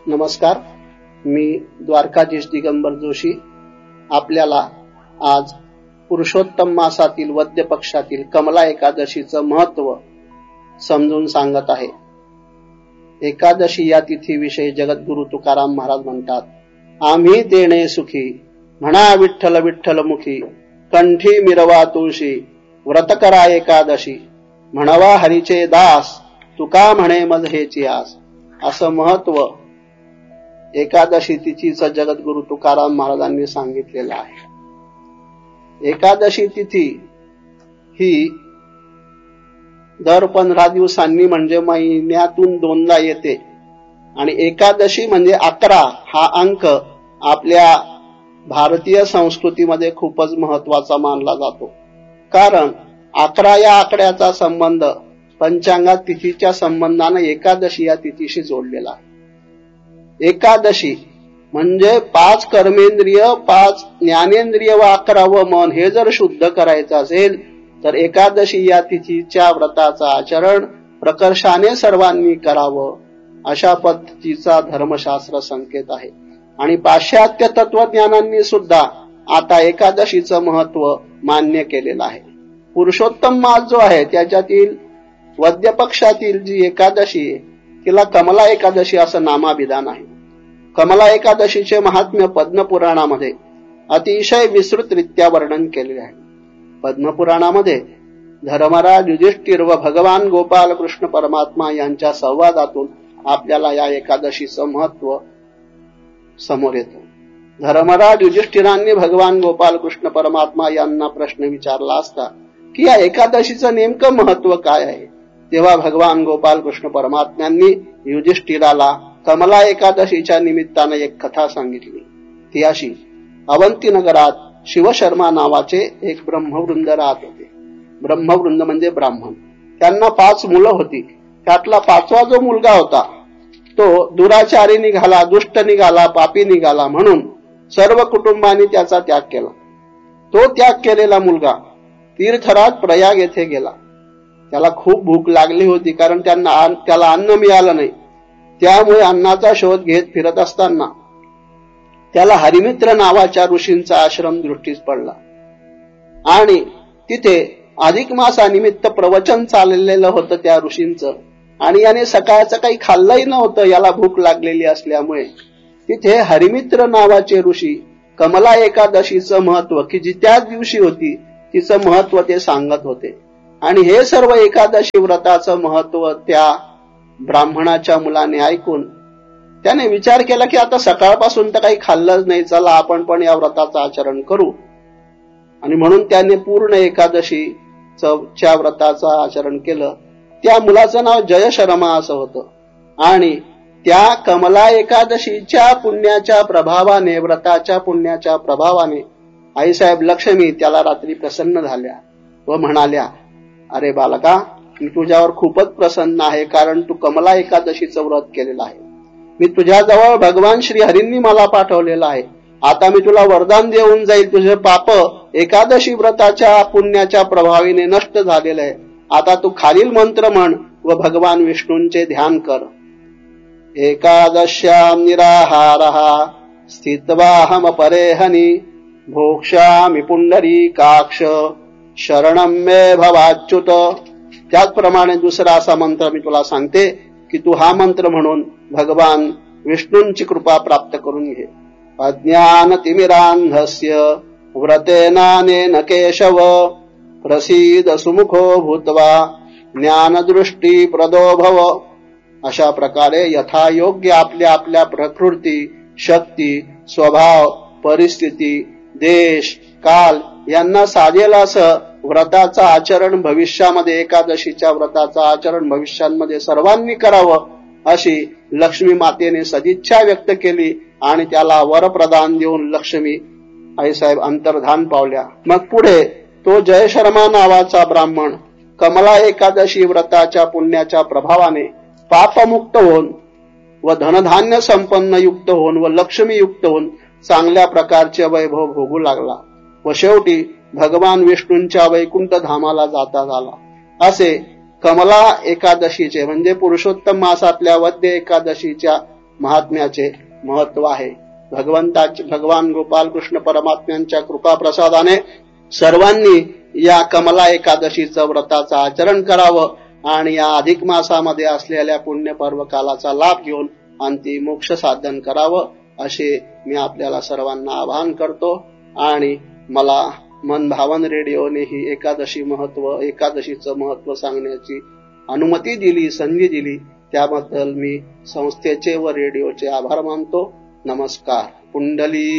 नमस्कार, मी द्वारकाधीश दिगंबर जोशी आपल्याला आज पुरुषोत्तम मासातील वद्य पक्षातील कमला एकादशीचं महत्व समजून सांगत आहे. एकादशी या तिथीविषयी जगद्गुरु तुकाराम महाराज म्हणतात, आम्ही देणे सुखी म्हणा विठ्ठल विठ्ठल मुखी, कंठी मिरवा तुळशी व्रत करा एकादशी, म्हणवा हरीचे दास तुका म्हणे मज हेची आस. असं महत्व एकादशी तिथीचं जगद्गुरु तुकाराम महाराजांनी सांगितलेलं आहे. एकादशी तिथी ही दर 15 दिवसांनी म्हणजे महिन्यातून 2दा येते आणि एकादशी म्हणजे 11 हा अंक आपल्या भारतीय संस्कृतीमध्ये खूपच महत्वाचा मानला जातो. कारण 11 या आकड्याचा संबंध पंचांगात तिथीच्या संबंधाने एकादशी या तिथीशी जोडलेला आहे. एकादशी म्हणजे 5 कर्मेंद्रिय, 5 ज्ञानेंद्रिय व 11वं मन हे जर शुद्ध करायचं असेल तर एकादशी या तिथीच्या व्रताचं आचरण प्रकर्षाने सर्वांनी करावं, अशा पद्धतीचा धर्मशास्त्र संकेत आहे. आणि पाश्चात्य तत्वज्ञानांनी सुद्धा आता एकादशीचं महत्व मान्य केलेलं आहे. पुरुषोत्तम मास जो आहे त्याच्यातील वद्य पक्षातील जी एकादशी आहे तिला कमला एकादशी असं नामाभिधान आहे. कमला एकादशीचे महात्म्य पद्मपुराणामध्ये अतिशय विस्तृतरित्या वर्णन केलेले आहे. पद्मपुराणामध्ये धर्मराज युधिष्ठिर व भगवान गोपाल कृष्ण परमात्मा यांच्या संवादातून आपल्याला या एकादशीचं महत्व समोर येतं. धर्मराज युधिष्ठिरांनी भगवान गोपाल कृष्ण परमात्मा यांना प्रश्न विचारला असता की या एकादशीचं नेमकं महत्व काय आहे, तेव्हा भगवान गोपाल कृष्ण परमात्म्यांनी युधिष्ठिराला कमला एकादशीच्या निमित्ताने एक कथा सांगितली. ती अशी, अवंती नगरात शिवशर्मा नावाचे एक ब्रह्मवृंद राहत होते. ब्रह्मवृंद म्हणजे ब्राह्मण. त्यांना 5 मुलं होती. त्यातला 5वा जो मुलगा होता तो दुराचारी निघाला, दुष्ट निघाला, पापी निघाला म्हणून सर्व कुटुंबांनी त्याचा त्याग केला. तो त्याग केलेला मुलगा तीर्थराज प्रयाग येथे गेला. त्याला खूप भूक लागली होती कारण त्याला अन्न मिळालं नाही. त्यामुळे अन्नाचा शोध घेत फिरत असताना त्याला हरिमित्र नावाच्या ऋषींचा आश्रम दृष्टीस पडला आणि तिथे अधिक मासानिमित्त प्रवचन चाललेलं होतं त्या ऋषींचं. आणि याने सकाळचं काही खाल्लंही नव्हतं, याला भूक लागलेली असल्यामुळे. तिथे हरिमित्र नावाचे ऋषी कमला एकादशीचं महत्व की जी त्याच दिवशी होती तिचं महत्व ते सांगत होते. आणि हे सर्व एकादशी व्रताचं महत्व त्या ब्राह्मणाच्या मुलाने ऐकून त्याने विचार केला की आता सकाळपासून तर काही खाल्लंच नाही, चला आपण पण या व्रताचं आचरण करू. आणि म्हणून त्याने पूर्ण एकादशीच्या व्रताचं आचरण केलं. त्या मुलाचं नाव जयशर्मा असं होतं. आणि त्या कमला एकादशीच्या पुण्याच्या प्रभावाने, व्रताच्या पुण्याच्या प्रभावाने आईसाहेब लक्ष्मी त्याला रात्री प्रसन्न झाल्या व म्हणाल्या, अरे बालका, मी तुझ्यावर खूपच प्रसन्न आहे कारण तू कमला एकादशीचं व्रत केलेलं आहे. मी तुझ्याजवळ भगवान श्री हरींनी मला पाठवलेलं आहे. आता मी तुला वरदान देऊन जाईल. तुझे पाप एकादशी व्रताच्या पुण्याच्या प्रभावीने नष्ट झालेले आहे. आता तू खालील मंत्र म्हण व भगवान विष्णूंचे ध्यान कर. एकादश्याम निराहारः स्थित्वाहम परेहनी भोक्ष्यामि पुंडरीकाक्ष शरणं मे भवाच्युत. त्याचप्रमाणे दुसरा असा मंत्र मी तुला सांगते की तू हा मंत्र म्हणून भगवान विष्णूंची कृपा प्राप्त करून घे. अज्ञान तिमिरांधस्य व्रतेनानेन केशव प्रसीद सुमुखो भूत्वा ज्ञानदृष्टी प्रदो भव. अशा प्रकारे यथायोग्य आपल्या आपल्या प्रकृती, शक्ती, स्वभाव, परिस्थिती, देश, काल यांना साजेल असं व्रताचं आचरण भविष्यामध्ये, एकादशीच्या व्रताचं आचरण भविष्यांमध्ये सर्वांनी करावं अशी लक्ष्मी मातेने सदिच्छा व्यक्त केली आणि त्याला वरप्रदान देऊन लक्ष्मी आईसाहेब अंतर्धान पावल्या. मग पुढे तो जयशर्मा नावाचा ब्राह्मण कमला एकादशी व्रताच्या पुण्याच्या प्रभावाने पापमुक्त होऊन व धनधान्य संपन्न युक्त होऊन व लक्ष्मी युक्त होऊन चांगल्या प्रकारचे वैभव भोगू लागला व शेवटी भगवान विष्णूंच्या वैकुंठ धामाला जाता झाला. असे कमला एकादशीचे म्हणजे पुरुषोत्तम मासातल्या वद्य एकादशीच्या महात्म्याचे महत्व आहे. भगवान गोपाल कृष्ण परमात्म्यांच्या कृपा प्रसादाने सर्वांनी या कमला एकादशीचं व्रताचं आचरण करावं आणि या अधिक मासामध्ये असलेल्या पुण्य पर्व कालाचा लाभ घेऊन अंतिम मोक्ष साधन करावं असे मी आपल्याला सर्वांना आवाहन करतो. आणि मला मनभावन रेडिओने ही एकादशीचं महत्व सांगण्याची अनुमती दिली, संधी दिली, त्याबद्दल मी संस्थेचे व रेडिओचे आभार मानतो. नमस्कार. पुंडली